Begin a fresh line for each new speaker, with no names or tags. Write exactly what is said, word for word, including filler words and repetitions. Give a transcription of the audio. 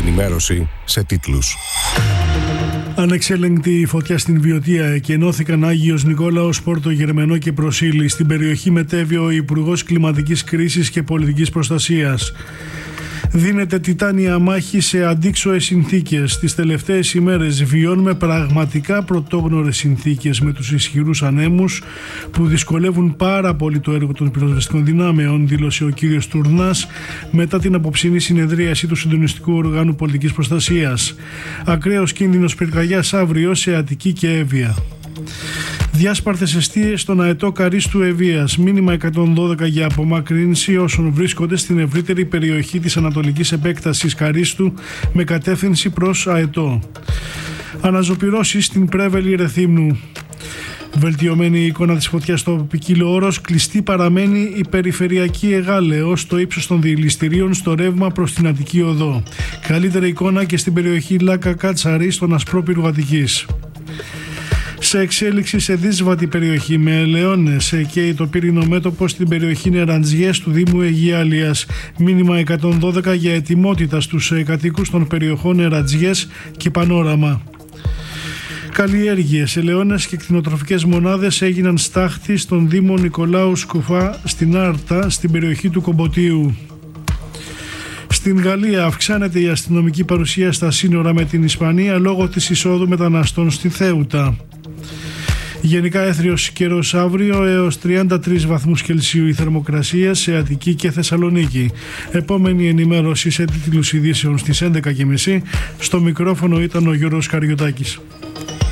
ενημέρωση σε τίτλους.
Ανεξέλεγκτη φωτιά στην Βιωτία, εκενώθηκαν Άγιος Νικόλαος, Πόρτο Γερμενό και Προσήλη. Στην περιοχή μετέβη ο Υπουργός Κλιματικής Κρίσης και Πολιτικής Προστασίας. Δίνεται τιτάνια μάχη σε αντίξωες συνθήκες. Τις τελευταίες ημέρες βιώνουμε πραγματικά πρωτόγνωρες συνθήκες με τους ισχυρούς ανέμους που δυσκολεύουν πάρα πολύ το έργο των πυροσβεστικών δυνάμεων, δήλωσε ο κύριος Τουρνάς μετά την απόψινή συνεδρίαση του Συντονιστικού Οργάνου Πολιτικής Προστασίας. Ακραίος κίνδυνος πυρκαγιάς αύριο σε Αττική και Εύβοια. Διάσπαρτες εστίες στον αετό Καρίστου Ευβοίας. Μήνυμα εκατόν δώδεκα για απομάκρυνση όσων βρίσκονται στην ευρύτερη περιοχή της ανατολικής επέκτασης Καρίστου με κατεύθυνση προς αετό. Αναζωπυρώσεις στην Πρέβελη Ρεθύμνου. Βελτιωμένη η εικόνα της φωτιάς στο ποικίλο όρος. Κλειστή παραμένει η περιφερειακή Εγάλεο στο ύψος των διελιστηρίων στο ρεύμα προς την Αττική Οδό. Καλύτερη εικόνα και στην περιοχή Λάκα Κάτσαρη στον Ασπρόπυργο Αττικής. Σε εξέλιξη σε δύσβατη περιοχή με ελαιώνες και το πύρινο μέτωπο στην περιοχή Νεραντζιές του Δήμου Αιγιάλειας. Μήνυμα εκατόν δώδεκα για ετοιμότητα στους κατοίκους των περιοχών Νεραντζιές και Πανόραμα. Καλλιέργειες, ελαιώνες και κτηνοτροφικές μονάδες έγιναν στάχτη στον Δήμο Νικολάου Σκουφά στην Άρτα στην περιοχή του Κομποτίου. Στην Γαλλία αυξάνεται η αστυνομική παρουσία στα σύνορα με την Ισπανία λόγω της εισόδου μεταναστών στη Θέουτα. Γενικά έθριος καιρός αύριο έως τριάντα τρεις βαθμούς Κελσίου η θερμοκρασία σε Αττική και Θεσσαλονίκη. Επόμενη ενημέρωση σε τίτλους ειδήσεων στις έντεκα και μισή. Στο μικρόφωνο ήταν ο Γιώργος Καριωτάκης.